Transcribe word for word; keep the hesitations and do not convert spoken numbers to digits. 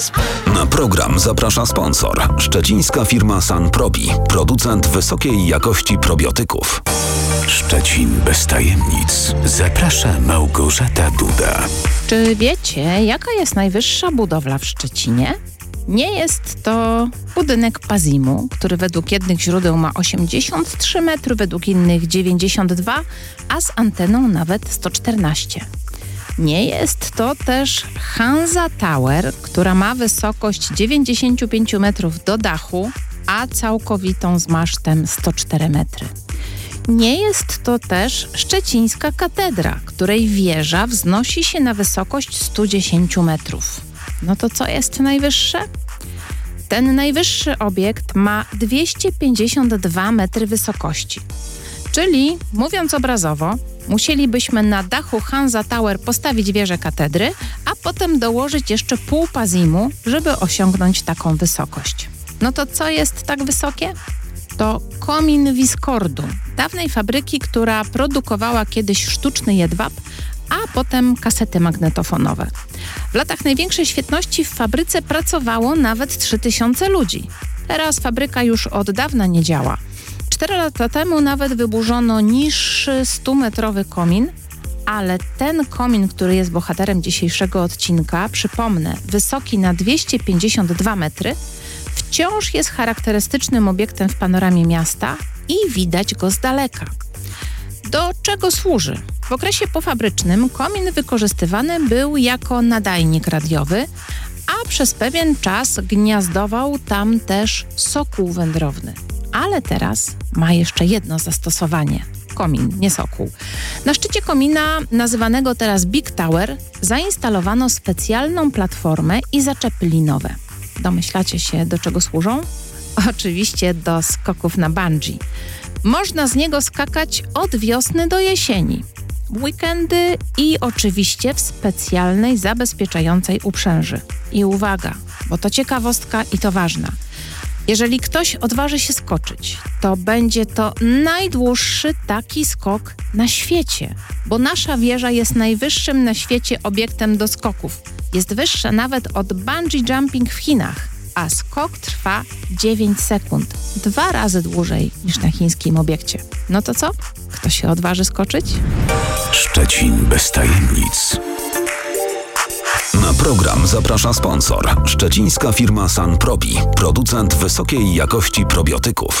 Na program zaprasza sponsor. Szczecińska firma Sanprobi, producent wysokiej jakości probiotyków. Szczecin bez tajemnic. Zaprasza Małgorzata Duda. Czy wiecie, jaka jest najwyższa budowla w Szczecinie? Nie jest to budynek Pazimu, który według jednych źródeł ma osiemdziesiąt trzy metry, według innych dziewięćdziesiąt dwa, a z anteną nawet sto czternaście. Nie jest to też Hansa Tower, która ma wysokość dziewięćdziesiąt pięć metrów do dachu, a całkowitą z masztem sto cztery metry. Nie jest to też Szczecińska Katedra, której wieża wznosi się na wysokość sto dziesięć metrów. No to co jest najwyższe? Ten najwyższy obiekt ma dwieście pięćdziesiąt dwa metry wysokości. Czyli, mówiąc obrazowo, musielibyśmy na dachu Hansa Tower postawić wieżę katedry, a potem dołożyć jeszcze pół Pazimu, żeby osiągnąć taką wysokość. No to co jest tak wysokie? To komin Viscordu, dawnej fabryki, która produkowała kiedyś sztuczny jedwab, a potem kasety magnetofonowe. W latach największej świetności w fabryce pracowało nawet trzy tysiące ludzi. Teraz fabryka już od dawna nie działa. Cztery lata temu nawet wyburzono niższy stumetrowy komin, ale ten komin, który jest bohaterem dzisiejszego odcinka, przypomnę, wysoki na dwieście pięćdziesiąt dwa metry, wciąż jest charakterystycznym obiektem w panoramie miasta i widać go z daleka. Do czego służy? W okresie pofabrycznym komin wykorzystywany był jako nadajnik radiowy, a przez pewien czas gniazdował tam też sokół wędrowny. Ale teraz ma jeszcze jedno zastosowanie. Komin, nie sokół. Na szczycie komina, nazywanego teraz Big Tower, zainstalowano specjalną platformę i zaczepy linowe. Domyślacie się, do czego służą? Oczywiście do skoków na bungee. Można z niego skakać od wiosny do jesieni, w weekendy i oczywiście w specjalnej, zabezpieczającej uprzęży. I uwaga, bo to ciekawostka i to ważna. Jeżeli ktoś odważy się skoczyć, to będzie to najdłuższy taki skok na świecie, bo nasza wieża jest najwyższym na świecie obiektem do skoków. Jest wyższa nawet od bungee jumping w Chinach, a skok trwa dziewięć sekund. Dwa razy dłużej niż na chińskim obiekcie. No to co? Kto się odważy skoczyć? Szczecin bez tajemnic. Na program zaprasza sponsor. Szczecińska firma Sanprobi, producent wysokiej jakości probiotyków.